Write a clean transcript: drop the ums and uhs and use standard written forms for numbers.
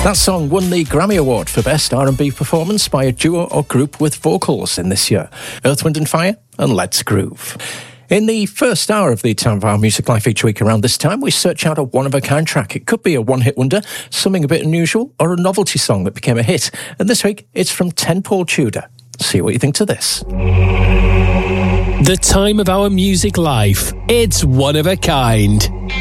That song won the Grammy Award for Best R&B Performance by a duo or group with vocals in this year. Earth, Wind and Fire and Let's Groove. In the first hour of the Time of Our Music Life each week around this time, we search out a one-of-a-kind track. It could be a one-hit wonder, something a bit unusual, or a novelty song that became a hit. And this week, it's from Tenpole Tudor. See what you think to this. The Time of Our Music Life. It's one of a kind.